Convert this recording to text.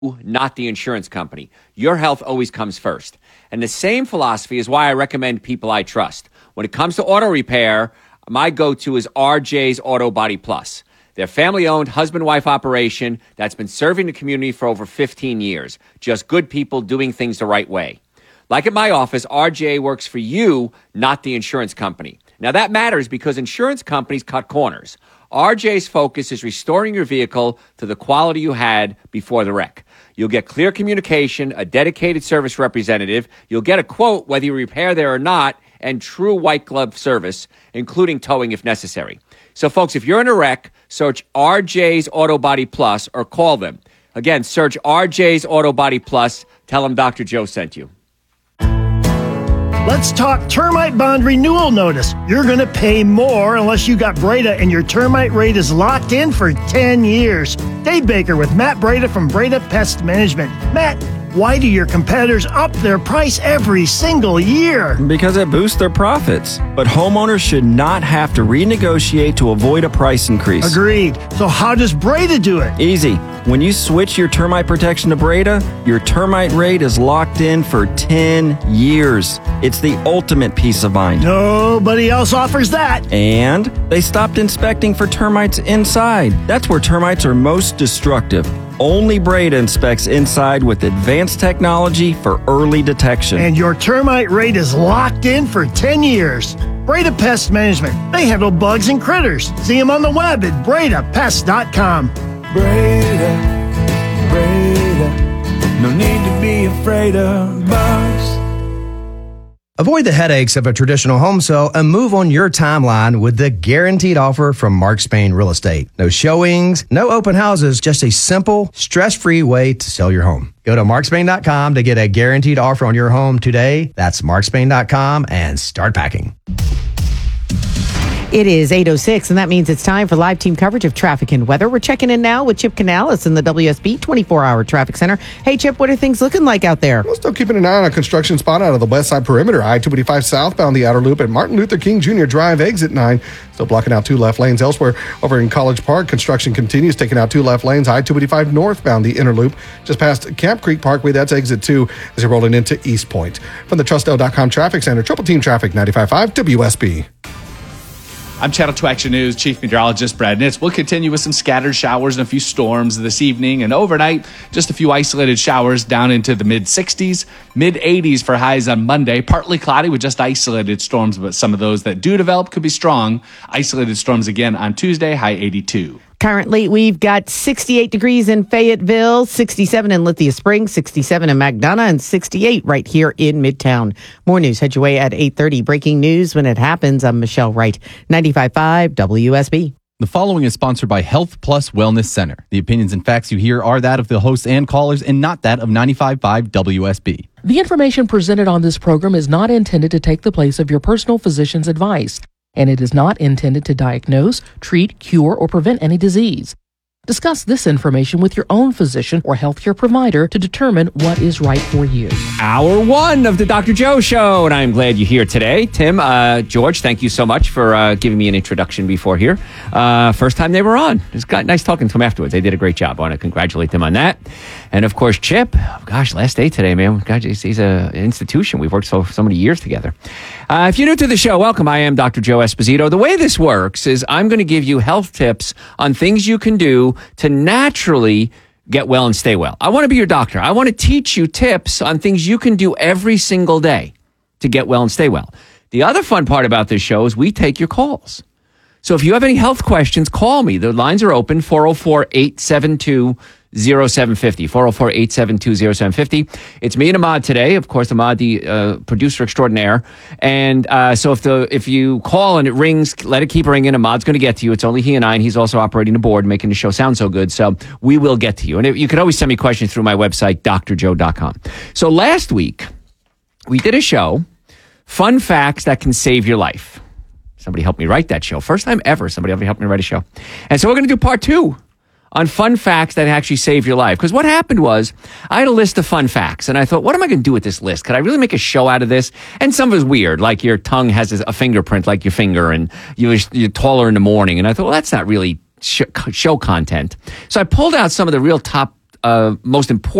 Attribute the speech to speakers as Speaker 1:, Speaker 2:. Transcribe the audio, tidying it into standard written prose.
Speaker 1: not the insurance company. Your health always comes first. And the same philosophy is why I recommend people I trust. When it comes to auto repair, my go-to is RJ's Auto Body Plus. They're family-owned, husband-wife operation that's been serving the community for over 15 years. Just good people doing things the right way. Like at my office, RJ works for you, not the insurance company. Now that matters because insurance companies cut corners. RJ's focus is restoring your vehicle to the quality you had before the wreck. You'll get clear communication, a dedicated service representative. You'll get a quote whether you repair there or not, and true white glove service, including towing if necessary. So folks, if you're in a wreck, search RJ's Auto Body Plus or call them. Again, search RJ's Auto Body Plus. Tell them Dr. Joe sent you.
Speaker 2: Let's talk termite bond renewal notice. You're going to pay more unless you got Breda and your termite rate is locked in for 10 years. Dave Baker with Matt Breda from Breda Pest Management. Matt, why do your competitors up their price every single year?
Speaker 3: Because it boosts their profits. But homeowners should not have to renegotiate to avoid a price increase.
Speaker 2: Agreed. So how does Breda do it?
Speaker 3: Easy. When you switch your termite protection to Breda, your termite rate is locked in for 10 years. It's the ultimate peace of mind.
Speaker 2: Nobody else offers that.
Speaker 3: And they stopped inspecting for termites inside. That's where termites are most destructive. Only Breda inspects inside with advanced technology for early detection.
Speaker 2: And your termite rate is locked in for 10 years. Breda Pest Management. They handle bugs and critters. See them on the web at BredaPest.com.
Speaker 4: Breda, no need to be afraid of bugs.
Speaker 5: Avoid the headaches of a traditional home sale and move on your timeline with the guaranteed offer from Mark Spain Real Estate. No showings, no open houses, just a simple, stress-free way to sell your home. Go to markspain.com to get a guaranteed offer on your home today. That's markspain.com and start packing.
Speaker 6: It is 8:06, and that means it's time for live team coverage of traffic and weather. We're checking in now with Chip Canales in the WSB 24-hour traffic center. Hey, Chip, what are things looking like out there?
Speaker 7: We're still keeping an eye on a construction spot out of the west side perimeter. I-285 southbound the outer loop at Martin Luther King Jr. Drive, exit 9. Still blocking out 2 left lanes. Elsewhere, over in College Park, construction continues, taking out 2 left lanes. I-285 northbound the inner loop, just past Camp Creek Parkway. That's exit 2 as you're rolling into East Point. From the TrustL.com Traffic Center, Triple Team Traffic 95.5 WSB.
Speaker 8: I'm Channel 2 Action News Chief Meteorologist Brad Nitz. We'll continue with some scattered showers and a few storms this evening, and overnight, just a few isolated showers down into the mid-60s, mid-80s for highs on Monday. Partly cloudy with just isolated storms, but some of those that do develop could be strong. Isolated storms again on Tuesday, high 82.
Speaker 6: Currently, we've got 68 degrees in Fayetteville, 67 in Lithia Springs, 67 in McDonough, and 68 right here in Midtown. More news head your way at 8:30. Breaking news when it happens. I'm Michelle Wright, 95.5 WSB.
Speaker 9: The following is sponsored by Health Plus Wellness Center. The opinions and facts you hear are that of the hosts and callers and not that of 95.5 WSB.
Speaker 10: The information presented on this program is not intended to take the place of your personal physician's advice, and it is not intended to diagnose, treat, cure, or prevent any disease. Discuss this information with your own physician or healthcare provider to determine what is right for you.
Speaker 1: Hour 1 of the Dr. Joe Show, and I'm glad you're here today. Tim, George, thank you so much for giving me an introduction before here. First time they were on. It's got nice talking to them afterwards. They did a great job. I want to congratulate them on that. And of course, Chip, gosh, last day today, man. God, he's an institution. We've worked so many years together. If you're new to the show, welcome. I am Dr. Joe Esposito. The way this works is I'm going to give you health tips on things you can do to naturally get well and stay well. I want to be your doctor. I want to teach you tips on things you can do every single day to get well and stay well. The other fun part about this show is we take your calls. So if you have any health questions, call me. The lines are open, 404-872-0750, 404-872-0750. It's me and Ahmad today. Of course, Ahmad, the producer extraordinaire. And so if you call and it rings, let it keep ringing. Ahmad's going to get to you. It's only he and I, and he's also operating the board, making the show sound so good. So we will get to you. And you can always send me questions through my website, drjoe.com. So last week, we did a show, Fun Facts That Can Save Your Life. Somebody helped me write that show. First time ever somebody helped me write a show. And so we're going to do part 2 on fun facts that actually save your life. Because what happened was I had a list of fun facts, and I thought, what am I going to do with this list? Could I really make a show out of this? And some of it was weird, like your tongue has a fingerprint like your finger, and you're taller in the morning. And I thought, well, that's not really show content. So I pulled out some of the real top most important